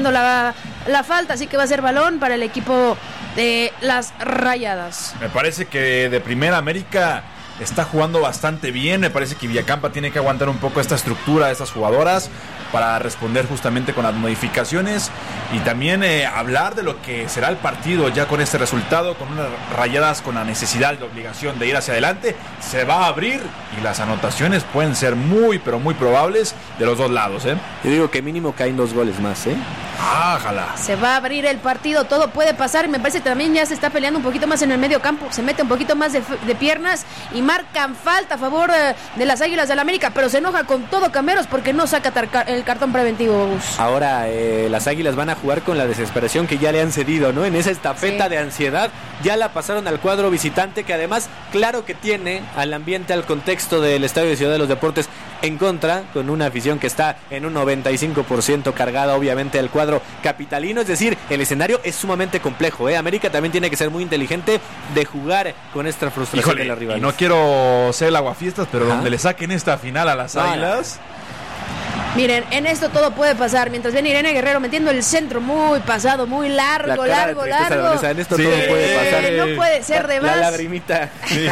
cometiendo la falta, así que va a ser balón para el equipo de las Rayadas. Me parece que de primera América está jugando bastante bien. Me parece que Villacampa tiene que aguantar un poco esta estructura de estas jugadoras para responder justamente con las modificaciones y también hablar de lo que será el partido ya con este resultado, con unas Rayadas con la necesidad y la obligación de ir hacia adelante. Se va a abrir y las anotaciones pueden ser muy pero muy probables de los dos lados. Yo digo que mínimo caen 2 goles más. Ojalá. Se va a abrir el partido, todo puede pasar y me parece que también ya se está peleando un poquito más en el medio campo, se mete un poquito más de piernas y marcan falta a favor de las Águilas del América, pero se enoja con todo Cameros porque no saca el cartón preventivo. Ahora las Águilas van a jugar con la desesperación que ya le han cedido, ¿no? En esa estafeta de ansiedad ya la pasaron al cuadro visitante, que además claro que tiene al ambiente, al contexto del Estadio de Ciudad de los Deportes en contra, con una afición que está en un 95% cargada obviamente al cuadro capitalino, es decir, el escenario es sumamente complejo. América también tiene que ser muy inteligente de jugar con esta frustración de la rival. Y no quiero ser el aguafiestas, pero donde le saquen esta final a las Águilas. Miren, en esto todo puede pasar. Mientras viene Irene Guerrero metiendo el centro muy pasado, muy largo. En esto todo puede pasar. No puede ser de más. La lagrimita. Sí.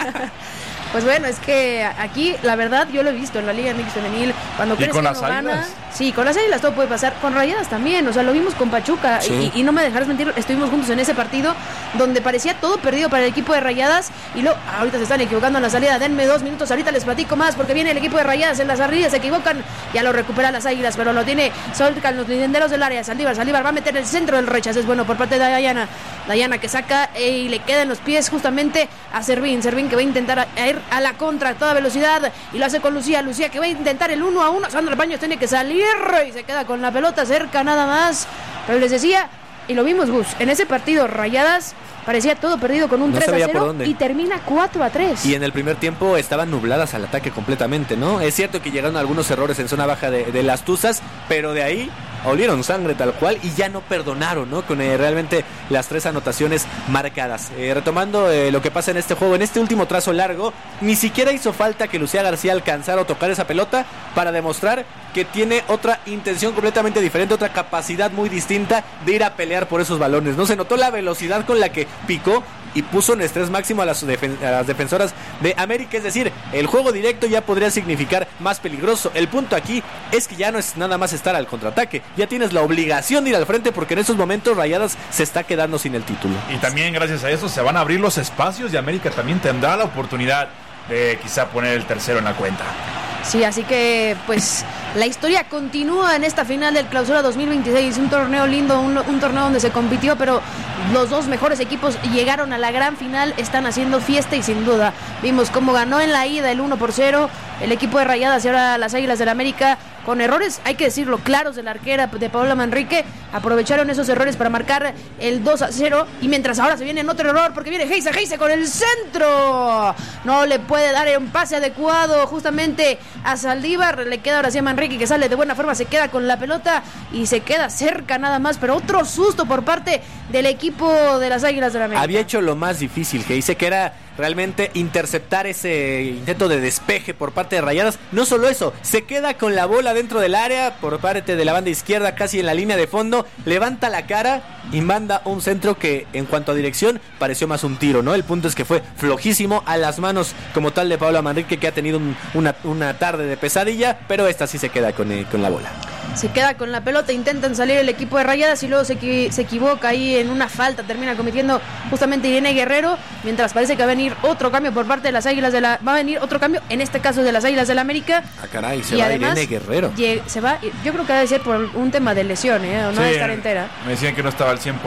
Pues bueno, es que aquí, la verdad, yo lo he visto en la Liga MX Femenil. Cuando crees que no gana. Sí, con las Águilas todo puede pasar. Con Rayadas también. O sea, lo vimos con Pachuca. Sí. Y no me dejarás mentir, estuvimos juntos en ese partido donde parecía todo perdido para el equipo de Rayadas. Y luego, ahorita se están equivocando en la salida. Denme 2 minutos, ahorita les platico más. Porque viene el equipo de Rayadas en las arridas, se equivocan. Ya lo recuperan las Águilas, pero lo tiene Solcan, los linderos del área. Saldívar va a meter el centro del rechazo. Es bueno por parte de Dayana. Dayana que saca y le queda en los pies justamente a Servín. Servín que va a intentar ir a la contra a toda velocidad y lo hace con Lucía que va a intentar el 1-1. Sandra Baños tiene que salir y se queda con la pelota cerca nada más, pero les decía, y lo vimos, Gus, en ese partido Rayadas parecía todo perdido con un 3-0 y termina 4-3. Y en el primer tiempo estaban nubladas al ataque completamente, ¿no? Es cierto que llegaron algunos errores en zona baja de las Tuzas, pero de ahí olieron sangre tal cual y ya no perdonaron, ¿no? Con realmente las 3 anotaciones marcadas. Retomando lo que pasa en este juego, en este último trazo largo, ni siquiera hizo falta que Lucía García alcanzara o tocar esa pelota para demostrar que tiene otra intención completamente diferente, otra capacidad muy distinta de ir a pelear por esos balones, ¿no? Se notó la velocidad con la que picó y puso en estrés máximo a las defensoras de América. Es decir, el juego directo ya podría significar más peligroso. El punto aquí es que ya no es nada más estar al contraataque, ya tienes la obligación de ir al frente, porque en estos momentos Rayadas se está quedando sin el título. Y también gracias a eso se van a abrir los espacios y América también tendrá la oportunidad de quizá poner el tercero en la cuenta. Sí, así que pues la historia continúa en esta final del Clausura 2026, un torneo lindo, un torneo donde se compitió, pero los 2 mejores equipos llegaron a la gran final, están haciendo fiesta y sin duda vimos cómo ganó en la ida el 1-0 el equipo de Rayadas y ahora las Águilas del América, con errores, hay que decirlo, claros de la arquera de Paola Manrique, aprovecharon esos errores para marcar el 2-0 y mientras ahora se viene en otro error porque viene Geise con el centro, no le puede dar un pase adecuado justamente a Saldívar, le queda ahora sí a Manrique que sale de buena forma, se queda con la pelota y se queda cerca nada más, pero otro susto por parte del equipo de las Águilas de la América. Había hecho lo más difícil, Geise, que era realmente interceptar ese intento de despeje por parte de Rayadas. No solo eso, se queda con la bola dentro del área por parte de la banda izquierda, casi en la línea de fondo, levanta la cara y manda un centro que en cuanto a dirección pareció más un tiro, ¿no? El punto es que fue flojísimo a las manos como tal de Paola Manrique, que ha tenido una tarde de pesadilla, pero esta sí se queda con la bola. Se queda con la pelota, intentan salir el equipo de Rayadas y luego se equivoca ahí en una falta, termina cometiendo justamente Irene Guerrero, mientras parece que va a venir otro cambio por parte de las Águilas va a venir otro cambio, en este caso de las Águilas del América. Ah, caray, se va además, Irene Guerrero. Se va, yo creo que debe ser por un tema de lesión, o no debe estar entera. Me decían que no estaba al 100%,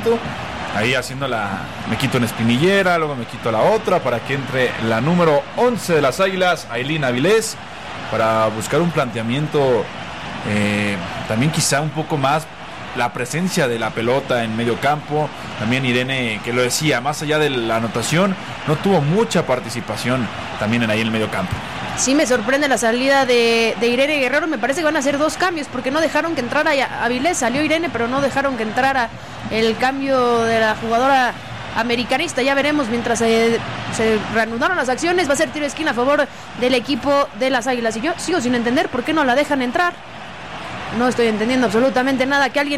ahí haciendo me quito una espinillera, luego me quito la otra para que entre la número 11 de las Águilas, Ailín Avilés, para buscar un planteamiento también quizá un poco más la presencia de la pelota en medio campo. También Irene, que lo decía, más allá de la anotación, no tuvo mucha participación también ahí en el medio campo. Sí me sorprende la salida de Irene Guerrero, me parece que van a hacer 2 cambios, porque no dejaron que entrara Avilés, salió Irene, pero no dejaron que entrara el cambio de la jugadora americanista. Ya veremos mientras se reanudaron las acciones, va a ser tiro de esquina a favor del equipo de las Águilas, y yo sigo sin entender por qué no la dejan entrar. No estoy entendiendo absolutamente nada, que alguien